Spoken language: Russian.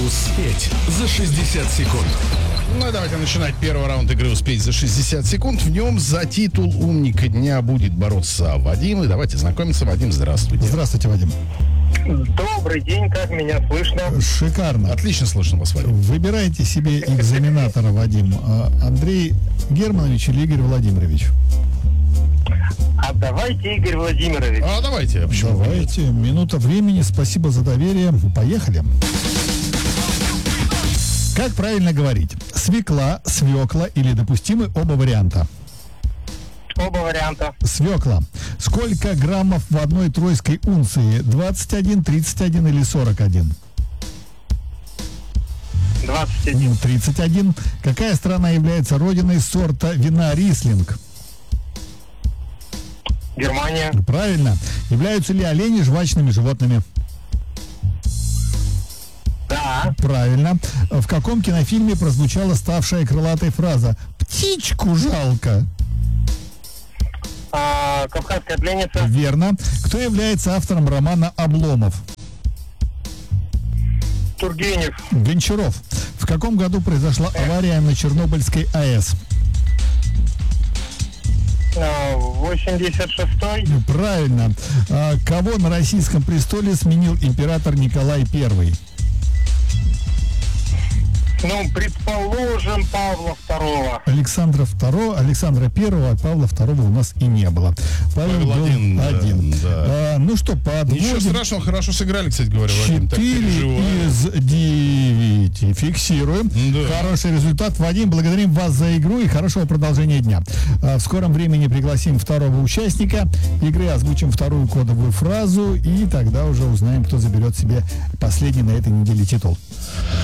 Успеть за 60 секунд. Ну и давайте начинать первый раунд игры «Успеть за 60 секунд». В нем за титул умника дня будет бороться Вадим. И давайте знакомиться. Вадим, здравствуйте. Здравствуйте, Вадим. Добрый день, как меня слышно? Шикарно. Отлично слышно вас, Вадим. Выбирайте себе экзаменатора, Вадим. Андрей Германович или Игорь Владимирович? А давайте, Игорь Владимирович. А давайте. Почему? Давайте. Минута времени. Спасибо за доверие. Поехали. Как правильно говорить? Свекла, свекла или допустимы оба варианта? Оба варианта. Свекла. Сколько граммов в одной тройской унции? 21, 31 или 41? 21. 31. Какая страна является родиной сорта вина Рислинг? Германия. Правильно. Являются ли олени жвачными животными? Да. Правильно. В каком кинофильме прозвучала ставшая крылатой фраза «Птичку жалко»? Кавказская пленница. Верно. Кто является автором романа «Обломов»? Тургенев. Гончаров. В каком году произошла авария на Чернобыльской АЭС? 86-й. Правильно. Кого на российском престоле сменил император Николай I? Ну, предположим, Павла II. Александра I, а Павла II у нас и не было. Павел был один. Да. Ну что, подводим. Ничего страшного, хорошо сыграли, кстати говоря, Вадим. Так 4 переживаю. из 9. Фиксируем. Да. Хороший результат. Вадим, благодарим вас за игру и хорошего продолжения дня. В скором времени пригласим второго участника игры, озвучим вторую кодовую фразу и тогда уже узнаем, кто заберет себе последний на этой неделе титул.